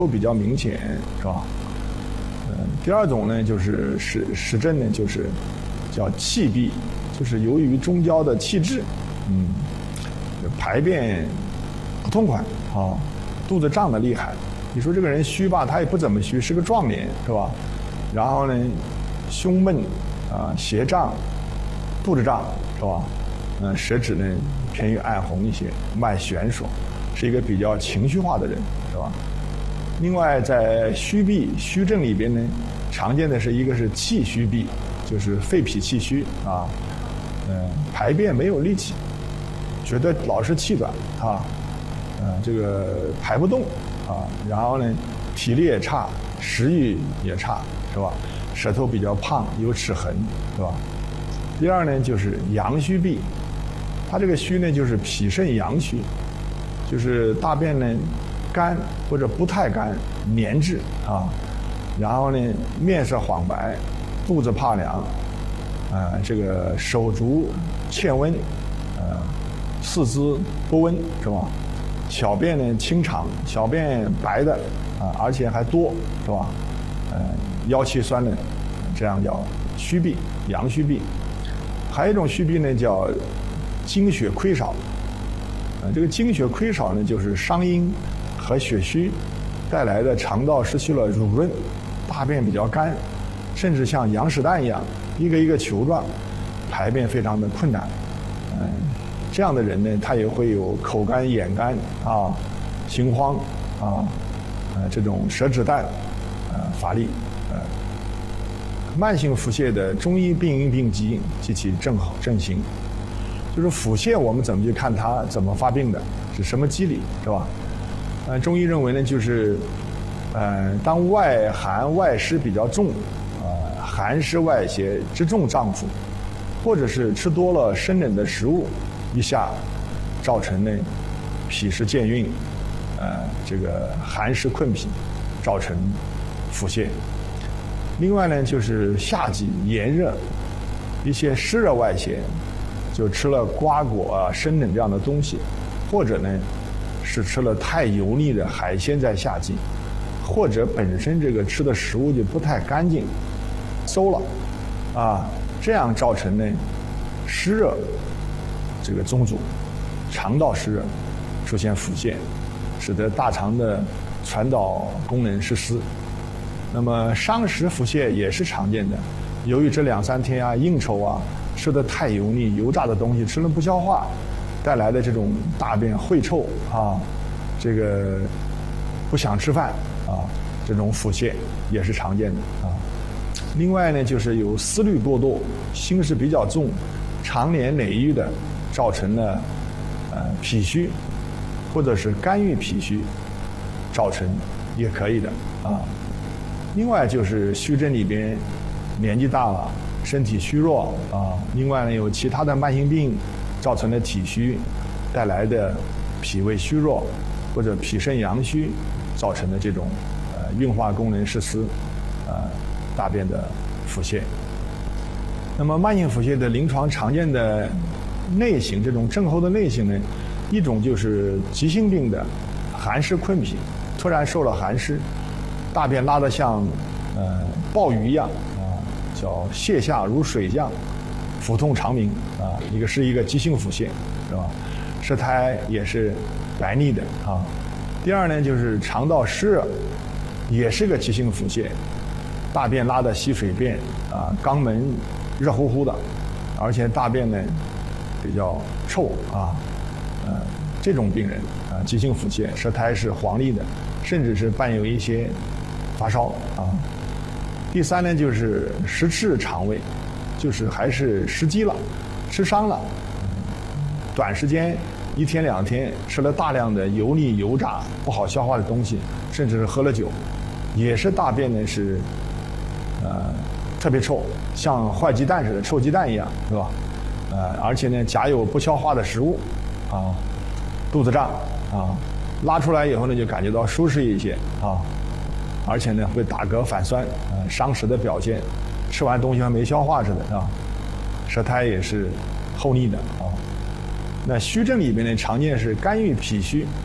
都比较明显，是吧？第二种呢，就是实证呢，就是叫气闭，就是由于中焦的气滞，排便不痛快啊，肚子胀得厉害。你说这个人虚吧，他也不怎么虚，是个壮年，是吧？然后呢，胸闷啊，胁胀，肚子胀，是吧？舌质呢偏于暗红一些，脉弦索，是一个比较情绪化的人，是吧？另外，在虚闭虚症里边呢，常见的是一个是气虚闭，就是肺脾气虚啊，排便没有力气，觉得老是气短啊，这个排不动啊，然后呢，体力也差，食欲也差，是吧？舌头比较胖，有齿痕，是吧？第二呢，就是阳虚闭，它这个虚呢，就是脾肾阳虚，就是大便呢干或者不太干，粘滞啊，然后呢面色黄白，肚子怕凉，这个手足欠温，四肢不温，是吧？小便呢清长，小便白的而且还多，是吧？腰气酸冷，这样叫虚闭，阳虚闭。还有一种虚闭呢，叫精血亏少。这个精血亏少呢，就是伤阴和血虚带来的肠道失去了濡润，大便比较干，甚至像羊屎蛋一样，一个一个球状，排便非常的困难。这样的人呢，他也会有口干、眼干啊、心慌啊，这种舌质淡，乏力。慢性腹泻的中医病因病机及其症型，就是腹泻我们怎么去看它怎么发病的，是什么机理，是吧？中医认为呢，就是当外寒外湿比较重，寒湿外邪之重脏腑，或者是吃多了生冷的食物，一下造成呢脾湿健运，这个寒湿困脾，造成腹泻。另外呢，就是夏季炎热，一些湿热外邪，就吃了瓜果啊、生冷这样的东西，或者呢是吃了太油腻的海鲜在夏季，或者本身这个吃的食物就不太干净，馊了，这样造成呢湿热这个宗阻，肠道湿热，出现腹泻，使得大肠的传导功能失司。那么伤食腹泻也是常见的，由于这2-3天啊应酬啊吃的太油腻油炸的东西，吃了不消化，带来的这种大便秽臭啊，这个不想吃饭啊，这种腹泻也是常见的啊。另外呢，就是有思虑过多、心事比较重、常年累郁的，造成了脾虚，或者是肝郁脾虚，造成也可以的啊。另外就是虚症里边，年纪大了，身体虚弱啊。另外呢，有其他的慢性病造成的体虚，带来的脾胃虚弱或者脾肾阳虚造成的这种运化功能失司，大便的腹泻。那么慢性腹泻的临床常见的类型，这种症候的类型呢，一种就是急性病的寒湿困脾，突然受了寒湿，大便拉得像鲍鱼一样叫泻下如水降，腹痛长鸣一个急性腹泻，是吧？舌苔也是白腻的啊。第二呢，就是肠道湿热，也是个急性腹泻，大便拉得稀水便肛门热乎乎的，而且大便呢比较臭这种病人急性腹泻，舌苔是黄腻的，甚至是伴有一些发烧第三呢，就是食滞肠胃，就是还是食积了，吃伤了，短时间1天2天吃了大量的油腻油炸不好消化的东西，甚至是喝了酒，也是大便呢是特别臭，像坏鸡蛋似的，臭鸡蛋一样，是吧？而且呢夹有不消化的食物肚子胀拉出来以后呢就感觉到舒适一些而且呢会打嗝反酸伤食的表现，吃完东西还没消化似的舌苔也是厚腻的那虚症里边呢常见是肝郁脾虚，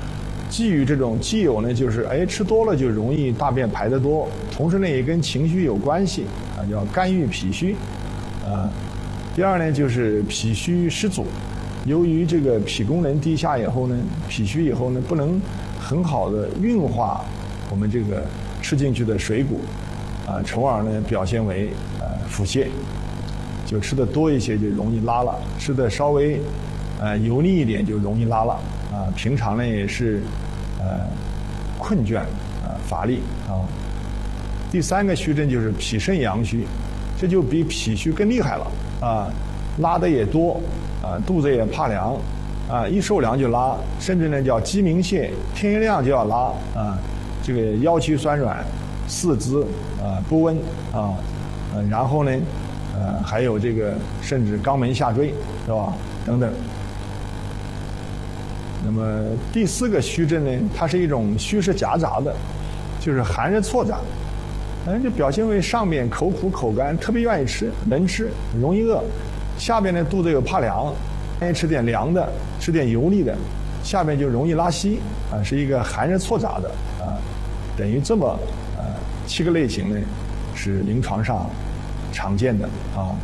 基于这种既有呢，就是吃多了就容易大便排得多，同时呢也跟情绪有关系啊，叫肝郁脾虚啊。第二呢就是脾虚湿阻，由于这个脾功能低下以后呢，脾虚以后呢不能很好的运化我们这个吃进去的水谷啊，从而呢表现为腹泻，就吃的多一些就容易拉了，吃的稍微油腻一点就容易拉了啊。平常呢也是困倦乏力啊。第三个虚症就是脾肾阳虚，这就比脾虚更厉害了啊，拉的也多啊，肚子也怕凉啊，一受凉就拉，甚至呢叫鸡鸣泻，天一亮就要拉啊，这个腰膝酸软，四肢不温啊，然后呢还有这个甚至肛门下坠是吧等等。那么第四个虚症呢，它是一种虚实夹杂的，就是寒热错杂，就表现为上面口苦口干，特别愿意吃，能吃，容易饿；下边呢肚子又怕凉，愿意吃点凉的，吃点油腻的，下边就容易拉稀啊，是一个寒热错杂的啊。等于这么7个类型呢，是临床上常见的啊。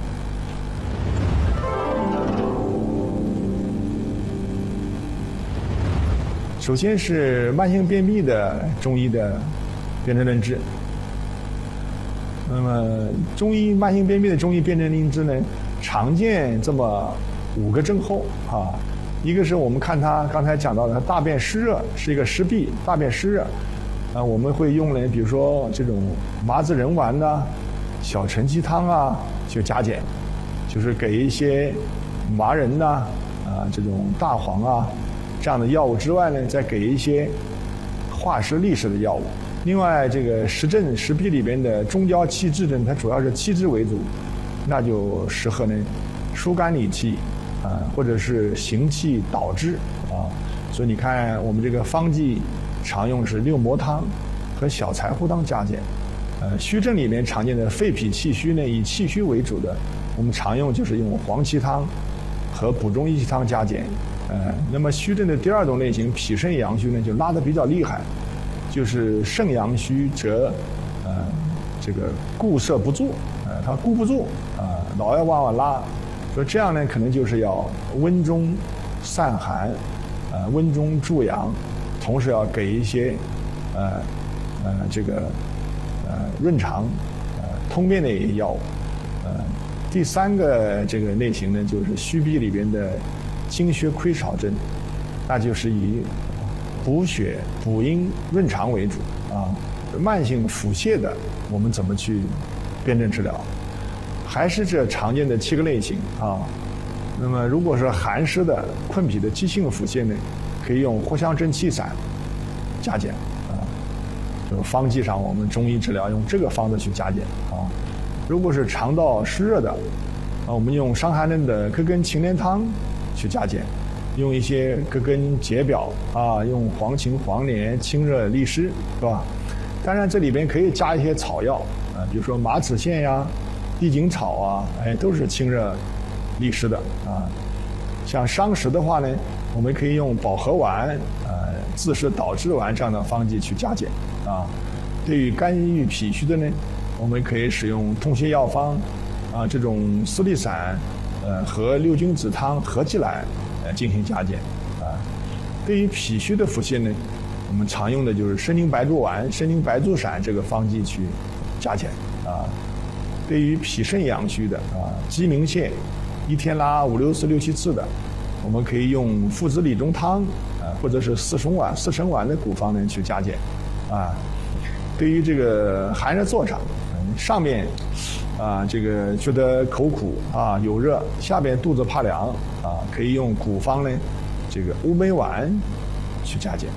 首先是慢性便秘的中医的辨证论治。那么慢性便秘的中医辨证论治呢，常见这么5个症候啊。一个是我们看他刚才讲到的大便湿热，是一个湿痹，大便湿热啊，我们会用呢，比如说这种麻子仁丸呐、小承气汤啊，去加减，就是给一些麻仁呐这种大黄啊这样的药物之外呢，再给一些化湿利湿的药物。另外，这个实证实痹里边的中焦气滞症，它主要是气滞为主，那就适合呢疏肝理气或者是行气导滞啊。所以你看，我们这个方剂常用是六磨汤和小柴胡汤加减。虚症里面常见的肺脾气虚呢，以气虚为主的，我们常用就是用黄芪汤和补中益气汤加减。那么虚症的第2种类型脾肾阳虚呢，就拉得比较厉害，就是肾阳虚则这个固摄不住，它固不住老要往拉，所以这样呢可能就是要温中散寒，温中助阳，同时要给一些这个润肠通便的药物。第3个这个类型呢，就是虚痹里边的精血亏少症，那就是以补血补阴润肠为主啊。慢性腹泻的我们怎么去辨证治疗？还是这常见的7个类型啊。那么如果是寒湿的困脾的急性腹泻呢，可以用藿香正气散加减啊。就方剂上我们中医治疗用这个方子去加减啊。如果是肠道湿热的我们用伤寒论的葛根芩连汤去加减，用一些葛根解表用黄芩黄连清热利湿，是吧？当然这里边可以加一些草药比如说马齿苋呀、地锦草都是清热利湿的啊。像伤食的话呢，我们可以用保和丸自湿导滞丸这样的方剂去加减啊。对于肝郁脾虚的呢，我们可以使用痛泻药方这种斯利散和六君子汤合起来进行加减啊。对于脾虚的腹泻呢，我们常用的就是生津白术丸、生津白术散这个方剂去加减啊。对于脾肾阳虚的鸡鸣泻，一天拉5、6次、6、7次的，我们可以用附子理中汤或者是四神丸的古方呢去加减啊。对于这个寒热坐长，上面这个觉得口苦有热，下边肚子怕凉可以用古方呢这个乌梅丸去加减。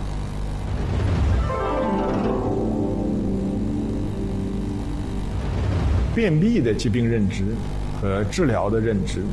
便秘的疾病认知和治疗的认知。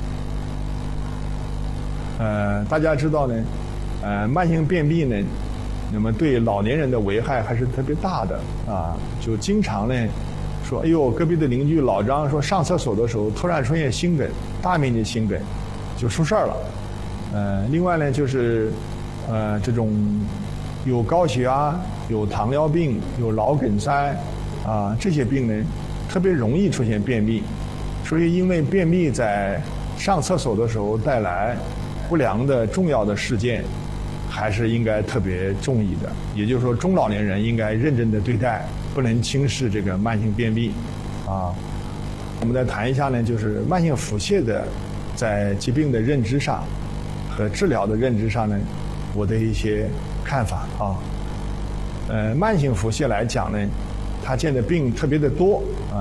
大家知道呢，慢性便秘呢，那么对老年人的危害还是特别大的就经常呢说，哎呦，隔壁的邻居老张说上厕所的时候突然出现心梗，大面积心梗，就出事儿了。另外呢就是这种有高血压、有糖尿病、有脑梗塞这些病呢，特别容易出现便秘。所以因为便秘在上厕所的时候带来不良的重要的事件，还是应该特别注意的。也就是说，中老年人应该认真的对待，不能轻视这个慢性便秘我们再谈一下呢，就是慢性腹泻的在疾病的认知上和治疗的认知上呢，我的一些看法慢性腹泻来讲呢，它见的病特别的多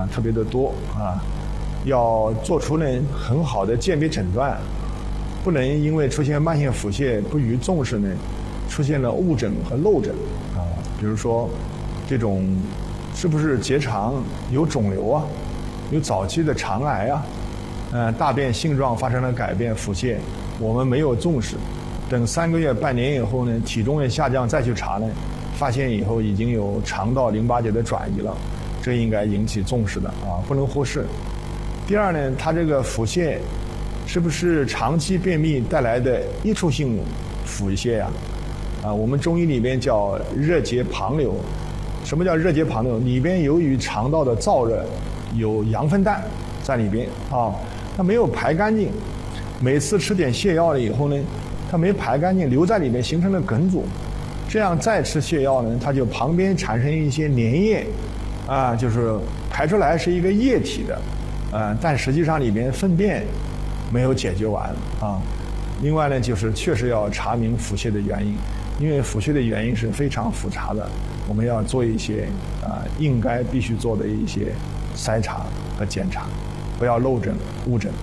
要做出呢很好的鉴别诊断，不能因为出现慢性腹泻不予重视呢，出现了误诊和漏诊比如说这种是不是结肠有肿瘤有早期的肠癌大便性状发生了改变，腹泻我们没有重视，等3个月半年以后呢，体重也下降，再去查呢，发现以后已经有肠道淋巴结的转移了，这应该引起重视的不能忽视。第二呢，它这个腹泻是不是长期便秘带来的一处性腹泻我们中医里面叫热结旁流。什么叫热结旁流？里边由于肠道的燥热有羊粪蛋在里边它没有排干净，每次吃点泻药了以后呢，它没排干净，留在里面形成了梗阻，这样再吃泻药呢，它就旁边产生一些粘液就是排出来是一个液体的但实际上里面粪便没有解决完另外呢，就是确实要查明腹泻的原因，因为腹泻的原因是非常复杂的，我们要做一些应该必须做的一些筛查和检查，不要漏诊误诊。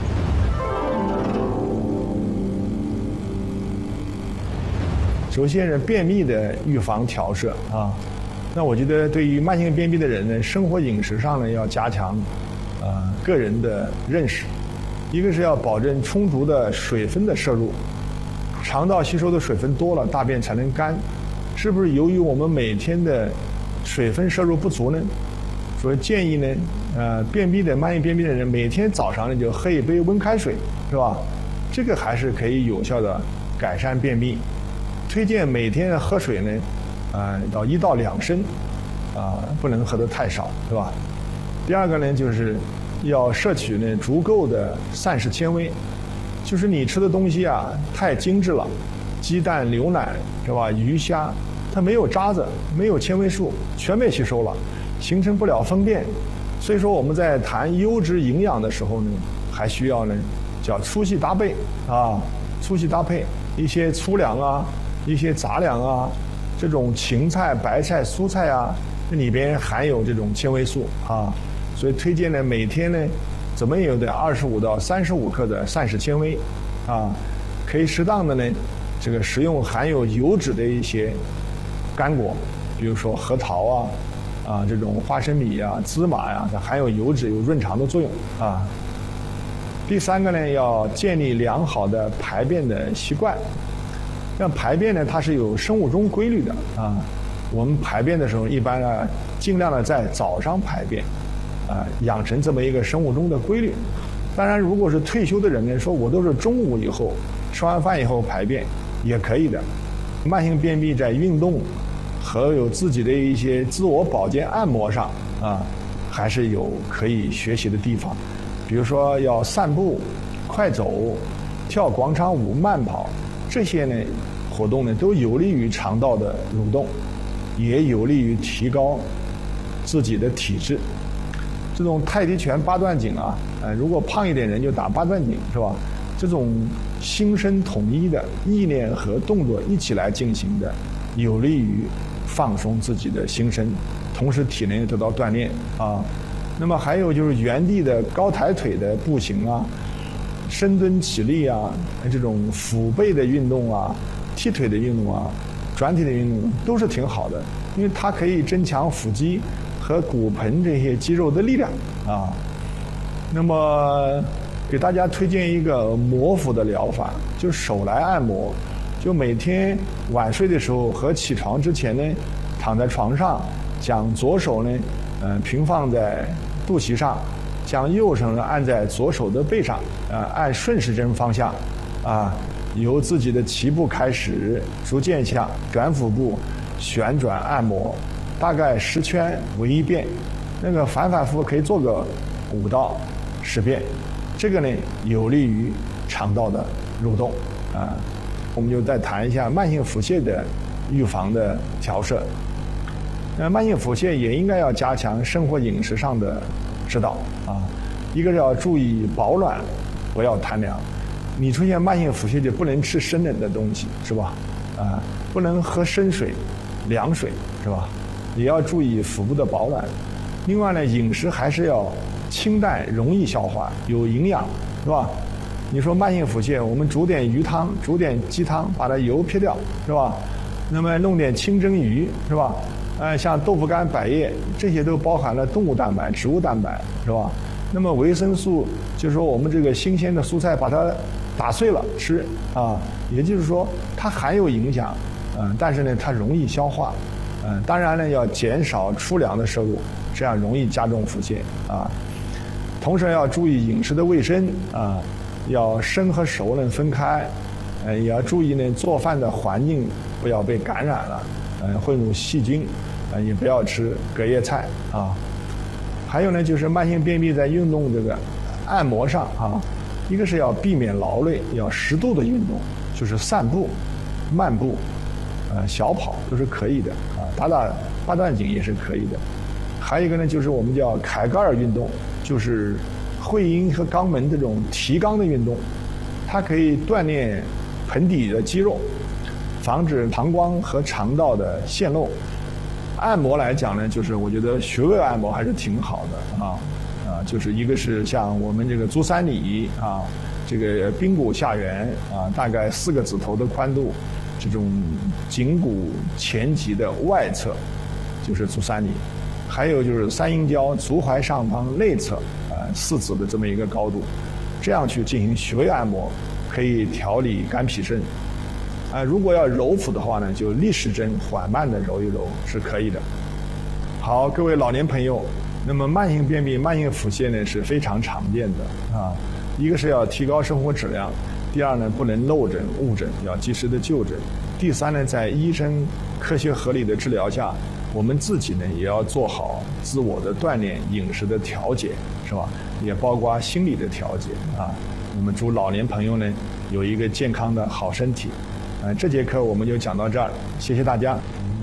首先是便秘的预防调摄那我觉得对于慢性便秘的人呢，生活饮食上呢要加强个人的认识，一个是要保证充足的水分的摄入，肠道吸收的水分多了，大便才能干。是不是由于我们每天的水分摄入不足呢？所以建议呢，慢性便秘的人每天早上呢就喝一杯温开水，是吧？这个还是可以有效的改善便秘。推荐每天喝水呢，到1到2升，不能喝得太少，是吧？第二个呢，就是要摄取呢足够的膳食纤维，就是你吃的东西太精致了，鸡蛋、牛奶是吧？鱼虾，它没有渣子，没有纤维素，全被吸收了，形成不了粪便。所以说我们在谈优质营养的时候呢，还需要呢叫粗细搭配粗细搭配一些粗粮一些杂粮这种芹菜、白菜、蔬菜这里边含有这种纤维素所以推荐呢每天呢怎么也有得25到35克的膳食纤维可以适当的呢这个食用含有油脂的一些干果，比如说核桃这种花生米芝麻它含有油脂，有润肠的作用第三个呢，要建立良好的排便的习惯。像排便呢，它是有生物钟规律的我们排便的时候，一般尽量的在早上排便养成这么一个生物钟的规律。当然，如果是退休的人呢，说我都是中午以后吃完饭以后排便也可以的。慢性便秘在运动和有自己的一些自我保健按摩上还是有可以学习的地方。比如说要散步、快走、跳广场舞、慢跑，这些呢活动呢都有利于肠道的蠕动，也有利于提高自己的体质。这种太极拳8段锦如果胖一点人就打8段锦，是吧？这种心身统一的意念和动作一起来进行的，有利于放松自己的心身，同时体能也得到锻炼那么还有就是原地的高抬腿的步行深蹲起立这种腹背的运动踢腿的运动转体的运动都是挺好的，因为它可以增强腹肌和骨盆这些肌肉的力量那么给大家推荐一个摩腹的疗法，就手来按摩，就每天晚睡的时候和起床之前呢，躺在床上，将左手呢平放在肚脐上，将右手呢按在左手的背上按顺时针方向由自己的脐部开始，逐渐向卷腹部旋转按摩，大概10圈为1遍。那个反反复复可以做个5到10遍，这个呢有利于肠道的蠕动啊。我们就再谈一下慢性腹泻的预防的调摄。慢性腹泻也应该要加强生活饮食上的指导啊。一个是要注意保暖，不要贪凉。你出现慢性腹泻就不能吃生冷的东西，是吧？啊，不能喝生水、凉水，是吧？也要注意腹部的保暖。另外呢，饮食还是要清淡、容易消化、有营养，是吧？你说慢性腹泻，我们煮点鱼汤、煮点鸡汤，把它油撇掉，是吧？那么弄点清蒸鱼，是吧？像豆腐干、百叶，这些都包含了动物蛋白、植物蛋白，是吧？那么维生素，就是说我们这个新鲜的蔬菜，把它打碎了吃啊，也就是说它含有营养，但是呢它容易消化，当然呢要减少粗粮的摄入，这样容易加重腹泻啊。同时要注意饮食的卫生啊，要生和熟能分开，也要注意呢做饭的环境不要被感染了，混入细菌，也不要吃隔夜菜啊。还有呢就是慢性便秘在运动这个按摩上啊，一个是要避免劳累，要适度的运动，就是散步、漫步、小跑都是可以的啊，打八段锦也是可以的。还有一个呢就是我们叫凯格尔运动，就是会阴和肛门这种提肛的运动，它可以锻炼盆底的肌肉，防止膀胱和肠道的陷漏。按摩来讲呢，就是我觉得穴位按摩还是挺好的啊，就是一个是像我们这个足三里啊，这个髌骨下缘啊，大概4个指头的宽度，这种颈骨前棘的外侧就是足三里，还有就是三阴交足踝上方内侧4指的这么一个高度，这样去进行穴位按摩，可以调理肝脾肾。如果要揉腹的话呢，就逆时针缓慢的揉一揉是可以的。好，各位老年朋友，那么慢性便秘、慢性腹泻呢是非常常见的啊。一个是要提高生活质量，第二呢不能漏诊误诊，要及时的就诊。第三呢，在医生科学合理的治疗下，我们自己呢也要做好自我的锻炼、饮食的调节，是吧？也包括心理的调节啊。我们祝老年朋友呢有一个健康的好身体。这节课我们就讲到这儿，谢谢大家。